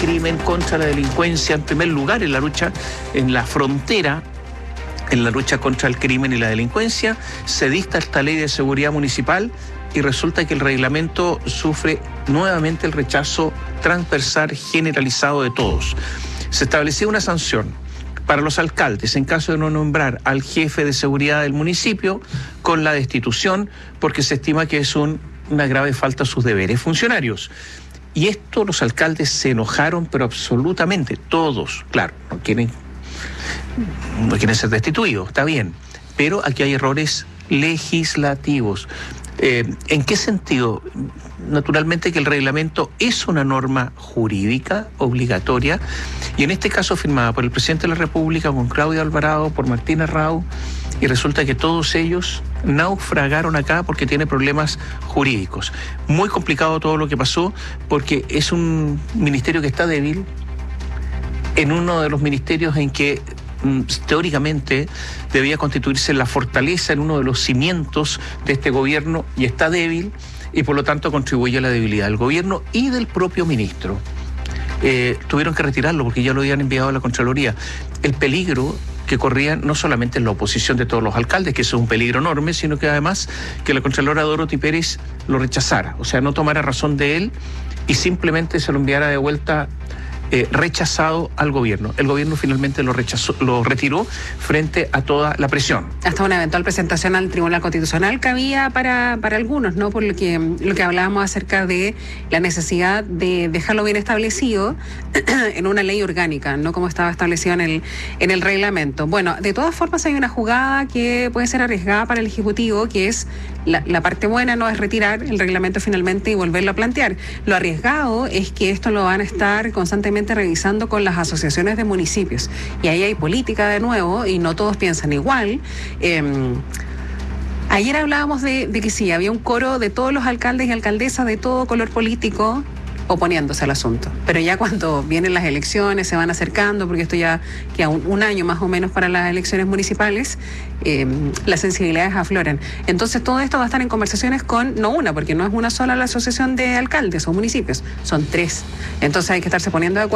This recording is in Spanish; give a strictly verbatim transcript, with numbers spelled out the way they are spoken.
Hasta una eventual presentación al Tribunal Constitucional que había para, para algunos, ¿no? Por lo que, lo que hablábamos acerca de la necesidad de dejarlo bien establecido en una ley orgánica, no como estaba establecido en el, en el reglamento. Bueno, de todas formas hay una jugada que puede ser arriesgada para el Ejecutivo, que es la, la parte buena no es retirar el reglamento finalmente y volverlo a plantear. Lo arriesgado es que esto lo van a estar constantemente revisando con las asociaciones de municipios y ahí hay política de nuevo y no todos piensan igual. Eh, ayer hablábamos de, de que sí, había un coro de todos los alcaldes y alcaldesas de todo color político oponiéndose al asunto, pero ya cuando vienen las elecciones, se van acercando, porque esto ya queda un, un año más o menos para las elecciones municipales, eh, las sensibilidades afloran. Entonces todo esto va a estar en conversaciones con, no una, porque no es una sola la asociación de alcaldes o municipios, son tres. Entonces hay que estarse poniendo de acuerdo